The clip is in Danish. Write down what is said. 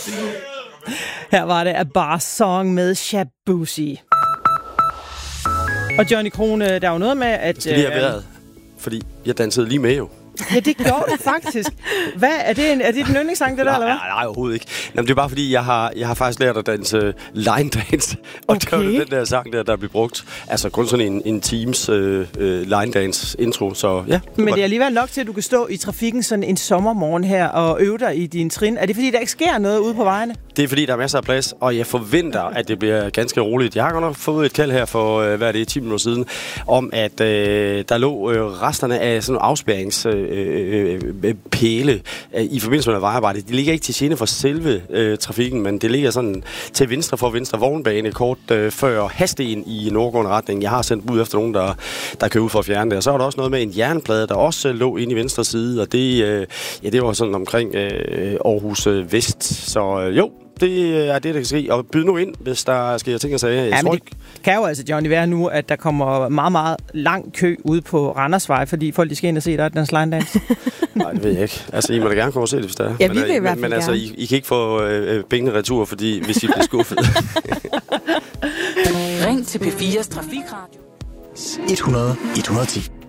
Her var det A Bar Song med Shabuzi. Og Johnny Krone, der er jo noget med, at... Det skal lige have været, fordi jeg dansede lige med jo. Ja, det gjorde du faktisk. Hvad? Er det din yndlingssang, det der, eller hvad? Nej, overhovedet ikke. Jamen, det er bare fordi, jeg har faktisk lært at danse line dance. Og det var den der sang der blev brugt. Altså kun sådan en Teams line dance intro, så ja. Men det er alligevel nok til, at du kan stå i trafikken sådan en sommermorgen her og øve dig i din trin. Er det fordi, der ikke sker noget ude på vejene? Det er fordi, der er masser af plads, og jeg forventer, at det bliver ganske roligt. Jeg har godt nok fået et kald her for, 10 minutter siden, om at der lå resterne af sådan en afspærrings pæle i forbindelse med vejarbejde. De ligger ikke til gene for selve trafikken, men det ligger sådan til venstre for venstre vognbane kort før Hasten i nordgående retning. Jeg har sendt bud efter nogen, der kører ud for at fjerne det. Og så er der også noget med en jernplade, der også lå inde i venstre side, og det var sådan omkring Aarhus Vest. Så jo, det er det, der kan ske. Og byd nu ind, hvis der sker ting og sager. Ja, men det kan jo altså, Johnny, være nu, at der kommer meget, meget lang kø ude på Randersvej, fordi folk de skal ind og se dig, den line dance. Nej, det ved jeg ikke. Altså, I må da gerne komme og se det, hvis der er. Ja, vi vil i hvert fald men altså, I kan ikke få pengene retur, fordi hvis I bliver skuffet. Ring til P4's Trafikradio. 100 110.